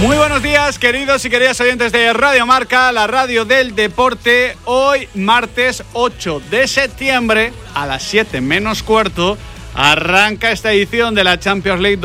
Muy buenos días, queridos y queridas oyentes de Radio Marca, la radio del deporte. Hoy, martes 8 de septiembre, a las 7 menos cuarto, arranca esta edición de la Champions League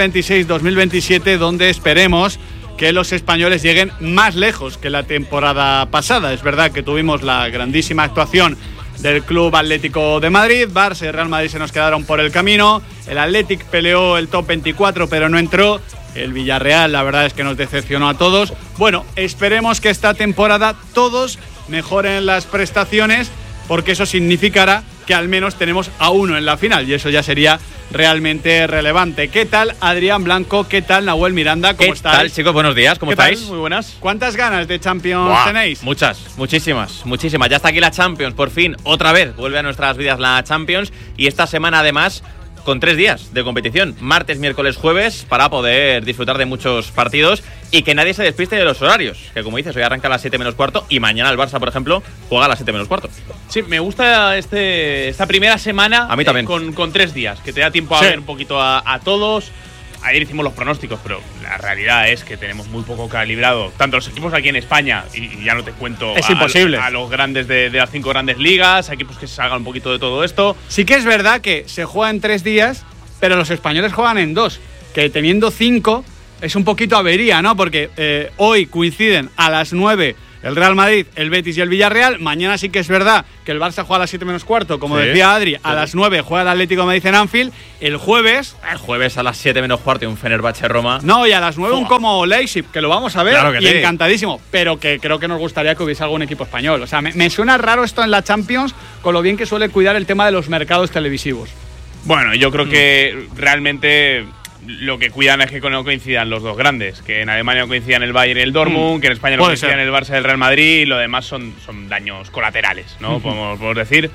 2026-2027, donde esperemos que los españoles lleguen más lejos que la temporada pasada. Es verdad que tuvimos la grandísima actuación del Club Atlético de Madrid, Barça y Real Madrid se nos quedaron por el camino, el Athletic peleó el top 24 pero no entró, el Villarreal la verdad es que nos decepcionó a todos. Bueno, esperemos que esta temporada todos mejoren las prestaciones, porque eso significará que al menos tenemos a uno en la final y eso ya sería realmente relevante. ¿Qué tal, Adrián Blanco? ¿Qué tal, Nahuel Miranda? ¿Cómo estáis? ¿Qué tal, chicos? Buenos días, ¿cómo estáis? Muy buenas. ¿Cuántas ganas de Champions tenéis? Muchas, muchísimas. Ya está aquí la Champions, por fin, otra vez vuelve a nuestras vidas la Champions, y esta semana además con 3 días de competición, martes, miércoles, jueves, para poder disfrutar de muchos partidos y que nadie se despiste de los horarios, que como dices, hoy arranca a las 7 menos cuarto y mañana el Barça, por ejemplo, juega a las 7 menos cuarto. Sí, me gusta esta primera semana. A mí también. Con 3 días, que te da tiempo a ver un poquito a todos. Ayer hicimos los pronósticos, pero la realidad es que tenemos muy poco calibrado, tanto los equipos aquí en España, y ya no te cuento es imposible. A los grandes de las 5 grandes ligas, a equipos que se salgan un poquito de todo esto. Sí que es verdad que se juega en 3 días, pero los españoles juegan en 2, que teniendo 5 es un poquito avería, ¿no? Porque hoy coinciden a las 9 el Real Madrid, el Betis y el Villarreal. Mañana sí que es verdad que el Barça juega a las 7 menos cuarto, como decía Adri, a las 9 juega el Atlético de Madrid en Anfield. El jueves a las 7 menos cuarto y un Fenerbahce Roma. No, y a las 9 un como Leipzig, que lo vamos a ver, claro que y sí. Encantadísimo, pero que creo que nos gustaría que hubiese algún equipo español. O sea, me suena raro esto en la Champions, con lo bien que suele cuidar el tema de los mercados televisivos. Bueno, yo creo que realmente lo que cuidan es que no coincidan los dos grandes, que en Alemania no coincidan el Bayern y el Dortmund, que en España no coincidan el Barça y el Real Madrid, y lo demás son daños colaterales, ¿no? Podemos decir.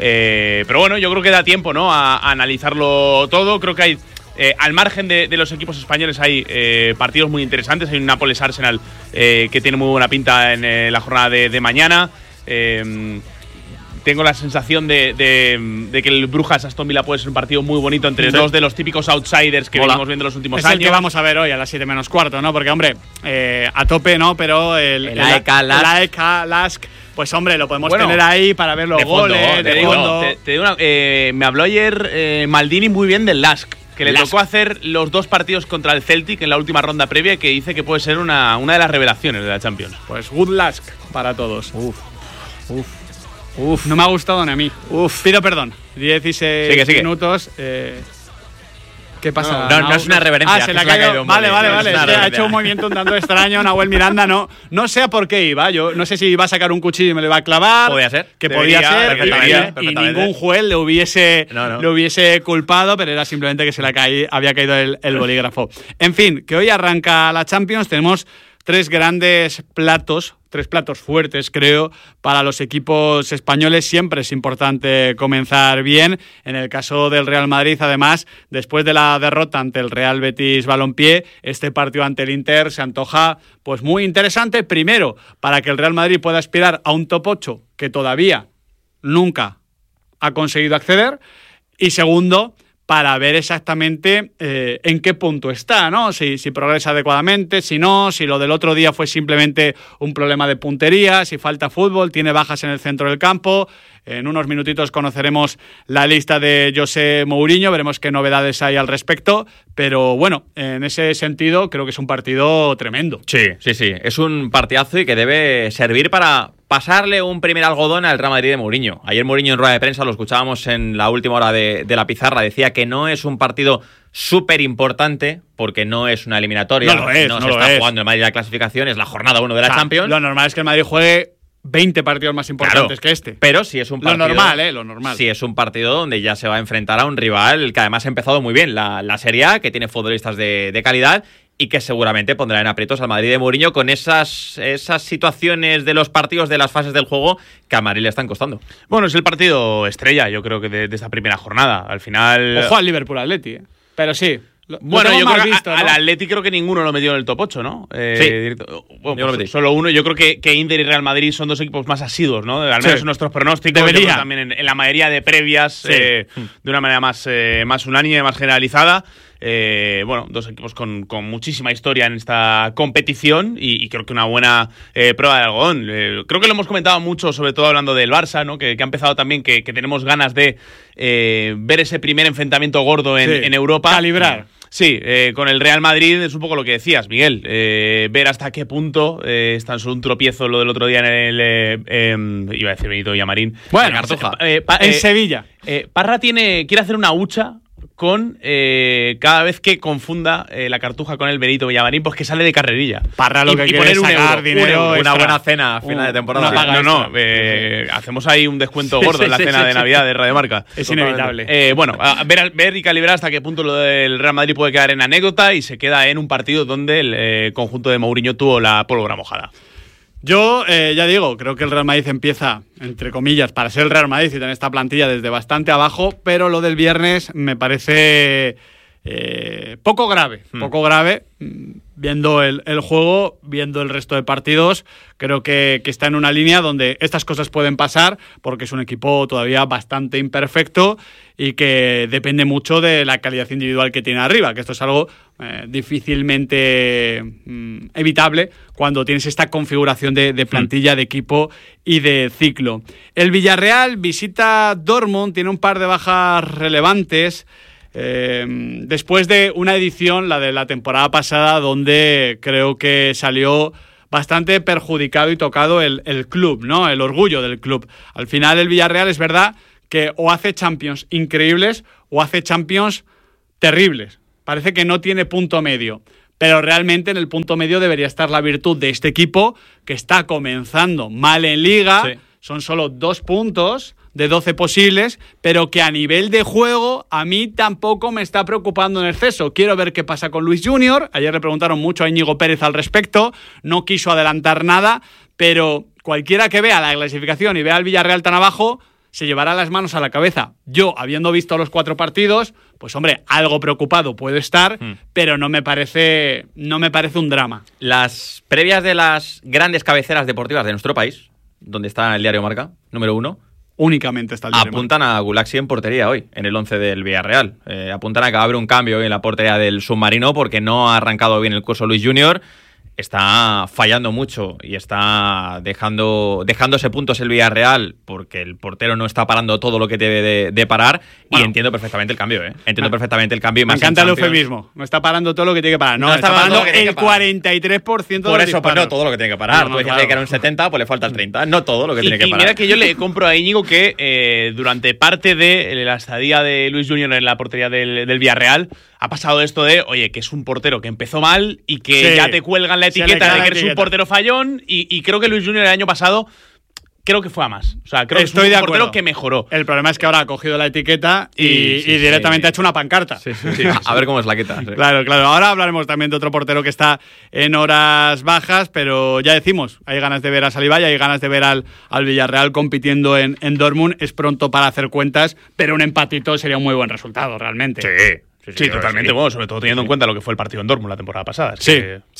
Pero bueno, yo creo que da tiempo, ¿no? a analizarlo todo. Creo que hay, al margen de los equipos españoles, hay partidos muy interesantes. Hay un Nápoles-Arsenal que tiene muy buena pinta en la jornada de mañana. Tengo la sensación de que el Brujas-Aston Villa puede ser un partido muy bonito entre dos de los típicos outsiders que venimos viendo los últimos años. Es el que vamos a ver hoy a las 7 menos cuarto, ¿no? Porque, hombre, a tope, ¿no? Pero el AEK Lask, pues, hombre, lo podemos tener ahí para ver los goles. Me habló ayer Maldini muy bien del Lask, que le tocó hacer los 2 partidos contra el Celtic en la última ronda previa, que dice que puede ser una de las revelaciones de la Champions. Pues good Lask para todos. No me ha gustado ni a mí. Pido perdón. 16 minutos. ¿Qué pasa? No es una reverencia. Se le ha caído. Vale. Ha hecho un movimiento un tanto extraño. Nahuel Miranda no sé a por qué iba. Yo no sé si iba a sacar un cuchillo y me lo iba a clavar. Podía ser. Podía ser. Y ningún juez le hubiese culpado, pero era simplemente que se le había caído el bolígrafo. En fin, que hoy arranca la Champions. Tenemos 3 platos fuertes, creo, para los equipos españoles. Siempre es importante comenzar bien. En el caso del Real Madrid, además, después de la derrota ante el Real Betis Balompié, este partido ante el Inter se antoja pues muy interesante. Primero, para que el Real Madrid pueda aspirar a un top 8 que todavía nunca ha conseguido acceder. Y segundo, para ver exactamente en qué punto está, ¿no? Si progresa adecuadamente, si no, si lo del otro día fue simplemente un problema de puntería, si falta fútbol, tiene bajas en el centro del campo. En unos minutitos conoceremos la lista de José Mourinho, veremos qué novedades hay al respecto, pero bueno, en ese sentido creo que es un partido tremendo. Sí, es un partidazo y que debe servir para pasarle un primer algodón al Real Madrid de Mourinho. Ayer Mourinho en rueda de prensa, lo escuchábamos en la última hora de la pizarra, decía que no es un partido súper importante porque no es una eliminatoria, no se está jugando el Madrid la clasificación, es la jornada 1 de la Champions. Lo normal es que el Madrid juegue 20 partidos más importantes que este. Pero si es un partido, lo normal. Si es un partido donde ya se va a enfrentar a un rival que además ha empezado muy bien la Serie A, que tiene futbolistas de calidad y que seguramente pondrá en aprietos al Madrid de Mourinho con esas situaciones de los partidos, de las fases del juego que a Madrid le están costando. Bueno, es el partido estrella, yo creo que de esta primera jornada. Al final... Ojo al Liverpool-Atleti, pero sí. Bueno, yo creo que al Atleti creo que ninguno lo metió en el top 8, ¿no? Sí. Bueno, yo lo metí. Solo uno. Yo creo que Inter y Real Madrid son 2 equipos más asiduos, ¿no? Al menos en nuestros pronósticos. También en la mayoría de previas, de una manera más unánime, más generalizada. Bueno, dos equipos con muchísima historia en esta competición y creo que una buena prueba de algodón. Creo que lo hemos comentado mucho, sobre todo hablando del Barça, ¿no? Que ha empezado también, que tenemos ganas de ver ese primer enfrentamiento gordo en Europa. Calibrar. Sí, con el Real Madrid es un poco lo que decías, Miguel. Ver hasta qué punto es tan solo un tropiezo lo del otro día en el... iba a decir Benito Villamarín. Bueno, Cartuja. en Sevilla. Parra quiere hacer una hucha con cada vez que confunda la Cartuja con el Benito Villamarín, pues que sale de carrerilla. Parra lo que quiere es sacar dinero, una buena cena a final de temporada. Hacemos ahí un descuento gordo en la cena de Navidad de Radio Marca. Es inevitable. Bueno, ver y calibrar hasta qué punto lo del Real Madrid puede quedar en anécdota y se queda en un partido donde el conjunto de Mourinho tuvo la pólvora mojada. Yo ya digo, creo que el Real Madrid empieza, entre comillas, para ser el Real Madrid y tener esta plantilla desde bastante abajo, pero lo del viernes me parece poco grave. Poco grave, viendo el juego, viendo el resto de partidos. Creo que está en una línea donde estas cosas pueden pasar, porque es un equipo todavía bastante imperfecto y que depende mucho de la calidad individual que tiene arriba, que esto es algo difícilmente evitable cuando tienes esta configuración de plantilla, de equipo y de ciclo. El Villarreal visita Dortmund, tiene un par de bajas relevantes. Después de una edición, la de la temporada pasada, donde creo que salió bastante perjudicado y tocado el club, ¿no? El orgullo del club. Al final el Villarreal es verdad que o hace Champions increíbles o hace Champions terribles. Parece que no tiene punto medio. Pero realmente en el punto medio debería estar la virtud de este equipo, que está comenzando mal en Liga. Sí. Son solo 2 puntos de 12 posibles, pero que a nivel de juego a mí tampoco me está preocupando en exceso. Quiero ver qué pasa con Luis Junior. Ayer le preguntaron mucho a Íñigo Pérez al respecto. No quiso adelantar nada, pero cualquiera que vea la clasificación y vea al Villarreal tan abajo se llevará las manos a la cabeza. Yo, habiendo visto los 4 partidos, pues hombre, algo preocupado puedo estar, pero no me parece un drama. Las previas de las grandes cabeceras deportivas de nuestro país, donde está el Diario Marca, número 1, únicamente está el Diario apuntan Marca. A Gulaxi en portería hoy, en el 11 del Villarreal. Apuntan a que va a haber un cambio hoy en la portería del submarino porque no ha arrancado bien el curso Luis Junior. Está fallando mucho y está dejándose puntos el Villarreal porque el portero no está parando todo lo que debe de parar. Bueno, y entiendo perfectamente el cambio, Entiendo perfectamente el cambio. Me encanta el eufemismo. No está parando todo lo que tiene que parar. No, está parando el 43% Por eso, pues no todo lo que tiene que parar. Tú decías que era un 70, pues le falta el 30. No todo lo que tiene que parar. Y mira que yo le compro a Íñigo que durante parte de la estadía de Luis Junior en la portería del Villarreal ha pasado esto de, oye, que es un portero que empezó mal y que ya te cuelgan la etiqueta de que eres un portero fallón y creo que Luis Junior el año pasado creo que fue a más. O sea, creo que es un portero que mejoró. El problema es que ahora ha cogido la etiqueta y directamente ha hecho una pancarta. Sí. A ver cómo es la quita. Sí. Claro. Ahora hablaremos también de otro portero que está en horas bajas, pero ya decimos, hay ganas de ver a Salivaya, hay ganas de ver al Villarreal compitiendo en Dortmund. Es pronto para hacer cuentas, pero un empatito sería un muy buen resultado, realmente. Sí, totalmente. Sí. Bueno, sobre todo teniendo en cuenta lo que fue el partido en Dortmund la temporada pasada. Sí.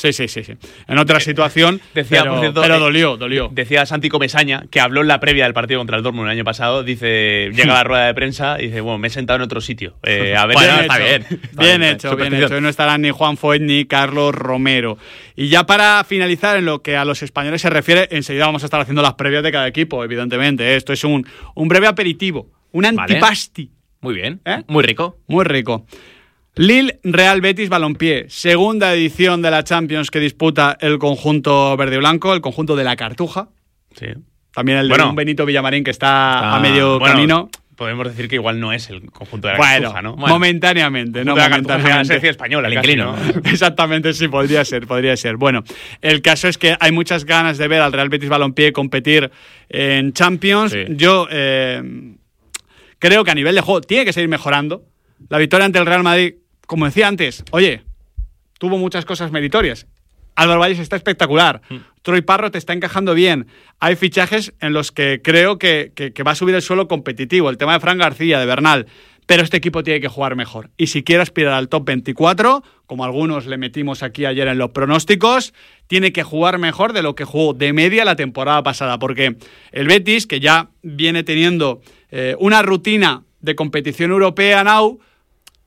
En otra situación, pero dolió. Decía Santi Comesaña, que habló en la previa del partido contra el Dortmund el año pasado, dice, llega a la rueda de prensa y dice, bueno, me he sentado en otro sitio. A ver, bueno, está bien. Bien hecho. Hoy no estarán ni Juan Foyt ni Carlos Romero. Y ya para finalizar, en lo que a los españoles se refiere, enseguida vamos a estar haciendo las previas de cada equipo, evidentemente. Esto es un breve aperitivo, un antipasti. Muy bien, muy rico. Muy rico. Lille Real Betis Balompié, segunda edición de la Champions que disputa el conjunto verde y blanco, el conjunto de la Cartuja. Sí. También el de un Benito Villamarín que está a medio camino. Podemos decir que igual no es el conjunto de la Cartuja, ¿no? Momentáneamente. No, momentáneamente. La selección española, el inclino. ¿no? Exactamente, sí, podría ser. Bueno, el caso es que hay muchas ganas de ver al Real Betis Balompié competir en Champions. Sí. Yo creo que a nivel de juego tiene que seguir mejorando. La victoria ante el Real Madrid, como decía antes, oye, tuvo muchas cosas meritorias. Álvaro Valles está espectacular. Troy Parrott está encajando bien. Hay fichajes en los que creo que va a subir el suelo competitivo. El tema de Fran García, de Bernal. Pero este equipo tiene que jugar mejor. Y si quiere aspirar al top 24, como algunos le metimos aquí ayer en los pronósticos, tiene que jugar mejor de lo que jugó de media la temporada pasada. Porque el Betis, que ya viene teniendo una rutina de competición europea now,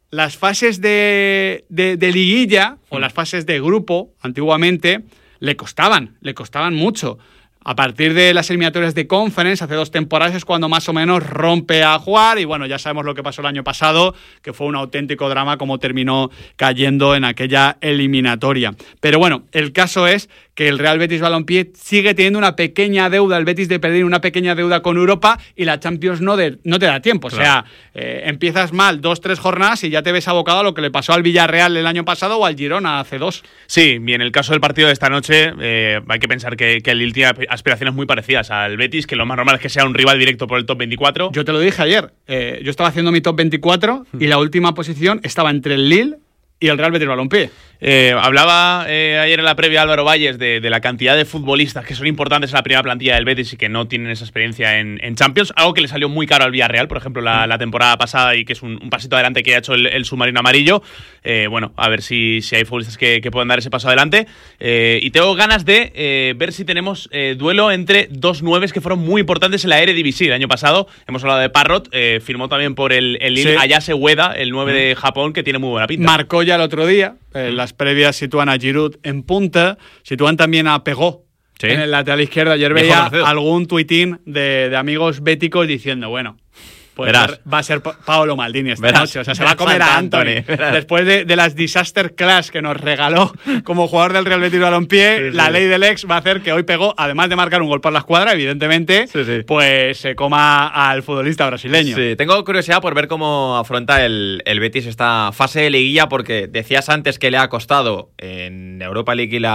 las fases de liguilla o las fases de grupo, antiguamente, le costaban mucho. A partir de las eliminatorias de Conference, hace 2 temporadas, es cuando más o menos rompe a jugar. Y bueno, ya sabemos lo que pasó el año pasado, que fue un auténtico drama como terminó cayendo en aquella eliminatoria. Pero bueno, el caso es que el Real Betis Balompié sigue teniendo una pequeña deuda, el Betis de perder una pequeña deuda con Europa, y la Champions no te da tiempo. Claro. O sea, empiezas mal 2-3 jornadas y ya te ves abocado a lo que le pasó al Villarreal el año pasado o al Girona hace 2. Sí, y en el caso del partido de esta noche, hay que pensar que el Lille tiene aspiraciones muy parecidas al Betis, que lo más normal es que sea un rival directo por el top 24. Yo te lo dije ayer, yo estaba haciendo mi top 24 y la última posición estaba entre el Lille y el Real Betis Balompié. Hablaba ayer en la previa Álvaro Valles de la cantidad de futbolistas que son importantes en la primera plantilla del Betis y que no tienen esa experiencia en Champions, algo que le salió muy caro al Villarreal, por ejemplo, la temporada pasada, y que es un pasito adelante que ha hecho el submarino amarillo. Bueno, a ver si hay futbolistas que puedan dar ese paso adelante. Y tengo ganas de ver si tenemos duelo entre 2 9s que fueron muy importantes en la Eredivisie el año pasado. Hemos hablado de Parrot, firmó también por el Lille, sí. Ayase Ueda, el 9 de Japón, que tiene muy buena pinta. Marcó ya el otro día. Las previas sitúan a Giroud en punta, sitúan también a Pegó, ¿sí?, en el lateral izquierdo. Ayer veía algún tuitín de amigos béticos diciendo, bueno, pues va a ser Paolo Maldini esta noche. O sea, se va a comer a Antony. Después de las disaster class que nos regaló como jugador del Real Betis Balompié, la ley del ex va a hacer que hoy Pegó, además de marcar un gol por la escuadra, evidentemente, pues se coma al futbolista brasileño. Sí, tengo curiosidad por ver cómo afronta el Betis esta fase de liguilla, porque decías antes que le ha costado en Europa League y la